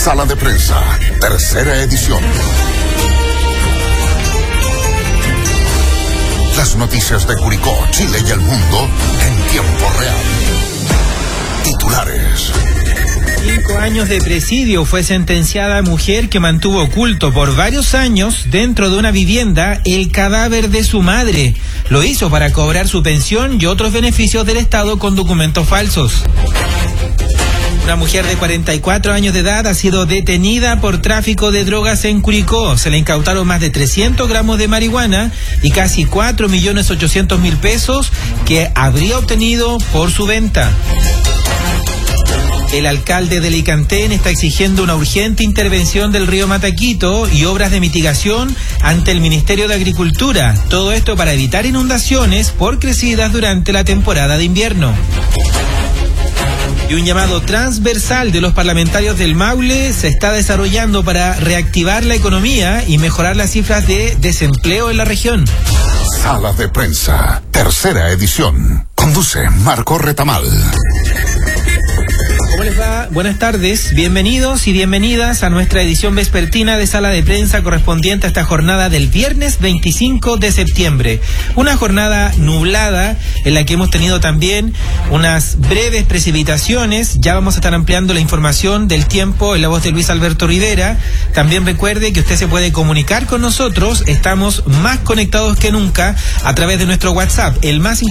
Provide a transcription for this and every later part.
Sala de Prensa, tercera edición. Las noticias de Curicó, Chile y el mundo en tiempo real. Titulares. 5 años de presidio fue sentenciada mujer que mantuvo oculto por varios años dentro de una vivienda el cadáver de su madre. Lo hizo para cobrar su pensión y otros beneficios del Estado con documentos falsos. Una mujer de 44 años de edad ha sido detenida por tráfico de drogas en Curicó. Se le incautaron más de 300 gramos de marihuana y casi 4.800.000 pesos que habría obtenido por su venta. El alcalde de Licantén está exigiendo una urgente intervención del río Mataquito y obras de mitigación ante el Ministerio de Agricultura. Todo esto para evitar inundaciones por crecidas durante la temporada de invierno. Y un llamado transversal de los parlamentarios del Maule se está desarrollando para reactivar la economía y mejorar las cifras de desempleo en la región. Sala de Prensa, tercera edición. Conduce Marco Retamal. ¿Cómo les va? Buenas tardes, bienvenidos y bienvenidas a nuestra edición vespertina de Sala de Prensa correspondiente a esta jornada del viernes 25 de septiembre. Una jornada nublada en la que hemos tenido también unas breves precipitaciones. Ya vamos a estar ampliando la información del tiempo en la voz de Luis Alberto Rivera. También recuerde que usted se puede comunicar con nosotros. Estamos más conectados que nunca a través de nuestro WhatsApp, el más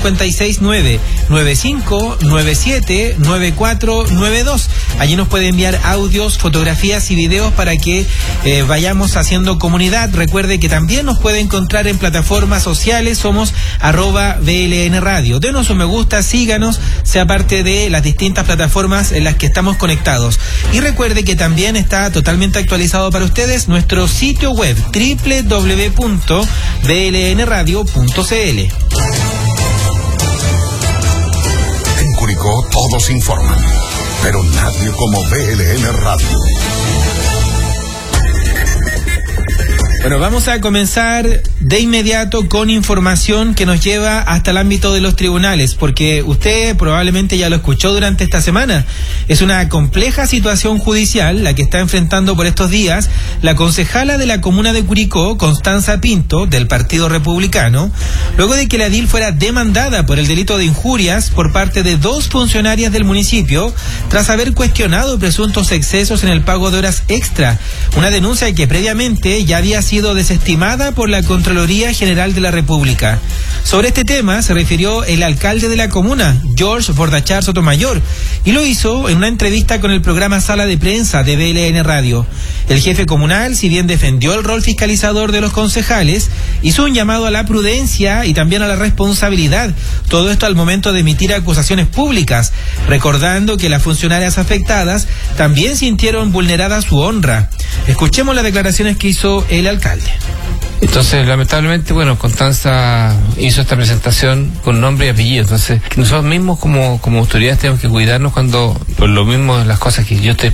569-9597-9492. Allí nos puede enviar audios, fotografías y videos para que vayamos haciendo comunidad. Recuerde que también nos puede encontrar en plataformas sociales, somos @BLN Radio. Denos un me gusta, síganos, sea parte de las distintas plataformas en las que estamos conectados. Y recuerde que también está totalmente actualizado para ustedes nuestro sitio web www.blnradio.cl. En Curicó todos informan, pero nadie como BLN Radio. Bueno, vamos a comenzar de inmediato con información que nos lleva hasta el ámbito de los tribunales, porque usted probablemente ya lo escuchó durante esta semana. Es una compleja situación judicial la que está enfrentando por estos días la concejala de la comuna de Curicó, Constanza Pinto, del Partido Republicano, luego de que la edil fuera demandada por el delito de injurias por parte de 2 funcionarias del municipio, tras haber cuestionado presuntos excesos en el pago de horas extra, una denuncia que previamente ya había sido desestimada por la Contraloría General de la República. Sobre este tema se refirió el alcalde de la comuna, George Bordachar Sotomayor, y lo hizo en una entrevista con el programa Sala de Prensa de BLN Radio. El jefe comunal, si bien defendió el rol fiscalizador de los concejales, hizo un llamado a la prudencia y también a la responsabilidad, todo esto al momento de emitir acusaciones públicas, recordando que las funcionarias afectadas también sintieron vulnerada su honra. Escuchemos las declaraciones que hizo el alcalde. Entonces, lamentablemente, bueno, Constanza hizo esta presentación con nombre y apellido. Entonces, nosotros mismos como autoridades tenemos que cuidarnos cuando, por lo mismo, las cosas que yo estoy